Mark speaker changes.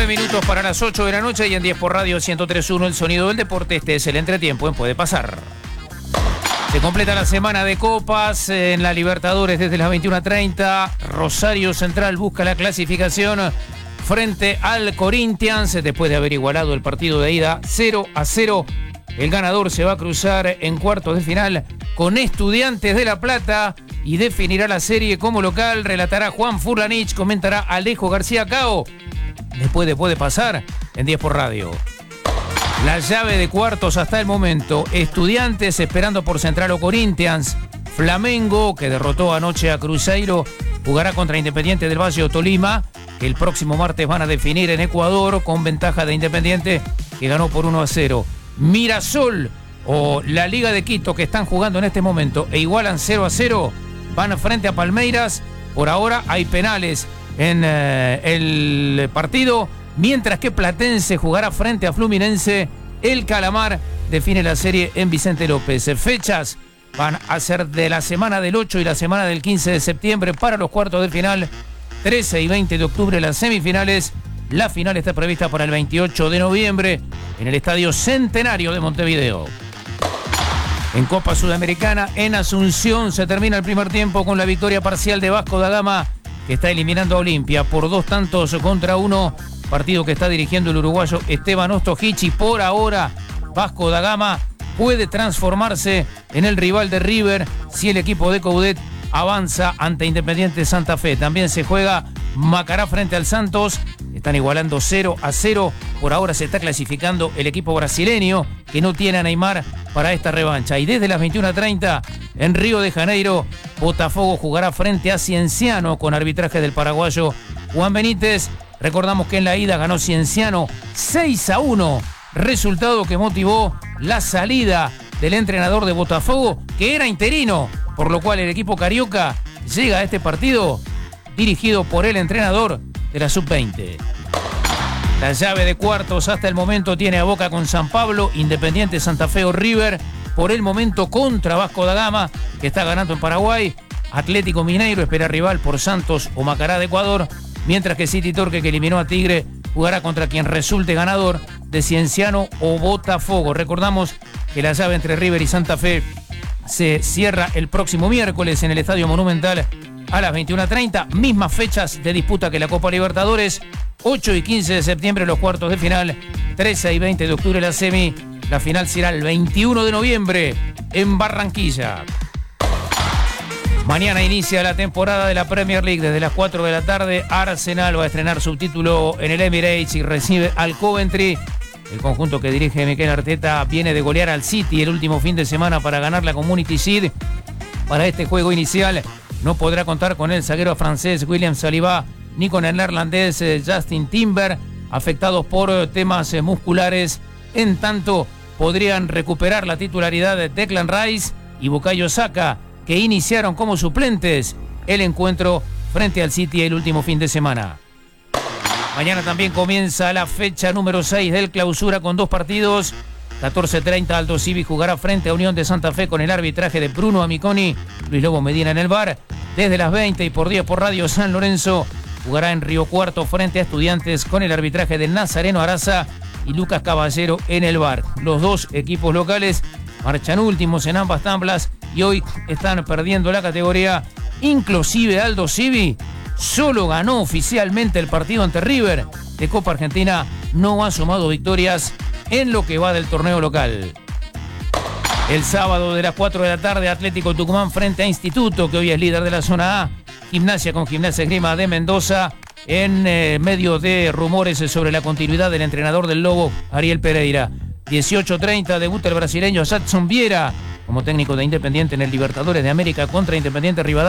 Speaker 1: minutos para las 8 de la noche y en 10 por Radio 103.1 el sonido del deporte. Este es el entretiempo en Puede Pasar. Se completa la semana de copas en la Libertadores desde las 21:30. Rosario Central busca la clasificación frente al Corinthians después de haber igualado el partido de ida 0-0. El ganador se va a cruzar en cuartos de final con Estudiantes de La Plata y definirá la serie como local. Relatará Juan Furlanich, comentará Alejo García Cao. Después de Puede Pasar en 10 por Radio. La llave de cuartos hasta el momento. Estudiantes esperando por Central o Corinthians. Flamengo, que derrotó anoche a Cruzeiro, jugará contra Independiente del Valle o Tolima, que el próximo martes van a definir en Ecuador con ventaja de Independiente, que ganó por 1-0. Mirasol o la Liga de Quito, que están jugando en este momento e igualan 0-0, van frente a Palmeiras. Por ahora hay penales en el partido, mientras que Platense jugará frente a Fluminense. El Calamar define la serie en Vicente López. Fechas van a ser de la semana del 8 y la semana del 15 de septiembre para los cuartos de final. 13 y 20 de octubre las semifinales. La final está prevista para el 28 de noviembre en el Estadio Centenario de Montevideo. En Copa Sudamericana, en Asunción, se termina el primer tiempo con la victoria parcial de Vasco da Gama, que está eliminando a Olimpia por 2-1, partido que está dirigiendo el uruguayo Esteban Ostojic. Por ahora, Vasco da Gama puede transformarse en el rival de River si el equipo de Coudet avanza ante Independiente Santa Fe. También se juega Macará frente al Santos. Están igualando 0-0. Por ahora se está clasificando el equipo brasileño, que no tiene a Neymar para esta revancha. Y desde las 21:30 en Río de Janeiro, Botafogo jugará frente a Cienciano con arbitraje del paraguayo Juan Benítez. Recordamos que en la ida ganó Cienciano 6-1, resultado que motivó la salida del entrenador de Botafogo, que era interino, por lo cual el equipo carioca llega a este partido dirigido por el entrenador de la Sub-20. La llave de cuartos hasta el momento tiene a Boca con San Pablo, Independiente Santa Fe o River, por el momento contra Vasco da Gama, que está ganando en Paraguay. Atlético Mineiro espera rival por Santos o Macará de Ecuador, mientras que City Torque, que eliminó a Tigre, jugará contra quien resulte ganador de Cienciano o Botafogo. Recordamos que la llave entre River y Santa Fe se cierra el próximo miércoles en el Estadio Monumental a las 21:30. Mismas fechas de disputa que la Copa Libertadores. 8 y 15 de septiembre los cuartos de final. 13 y 20 de octubre la semi. La final será el 21 de noviembre en Barranquilla. Mañana inicia la temporada de la Premier League. Desde las 4 de la tarde, Arsenal va a estrenar subtítulo en el Emirates y recibe al Coventry. El conjunto que dirige Mikel Arteta viene de golear al City el último fin de semana para ganar la Community Shield. Para este juego inicial no podrá contar con el zaguero francés William Saliba ni con el neerlandés Justin Timber, afectados por temas musculares. En tanto, podrían recuperar la titularidad de Declan Rice y Bukayo Saka, que iniciaron como suplentes el encuentro frente al City el último fin de semana. Mañana también comienza la fecha número 6 del Clausura con 2 partidos. 14:30 Aldo Civi jugará frente a Unión de Santa Fe con el arbitraje de Bruno Amiconi, Luis Lobo Medina en el VAR. Desde las 20 y por 10 por Radio San Lorenzo jugará en Río Cuarto frente a Estudiantes con el arbitraje de Nazareno Araza y Lucas Caballero en el VAR. Los dos equipos locales marchan últimos en ambas tablas y hoy están perdiendo la categoría. Inclusive Aldo Civi solo ganó oficialmente el partido ante River de Copa Argentina. No ha sumado victorias en lo que va del torneo local. El sábado de las 4 de la tarde, Atlético Tucumán frente a Instituto, que hoy es líder de la zona A. Gimnasia con Gimnasia Esgrima de Mendoza, en medio de rumores sobre la continuidad del entrenador del Lobo, Ariel Pereira. 18:30 debuta el brasileño Jadson Vieira como técnico de Independiente en el Libertadores de América contra Independiente Rivadavia.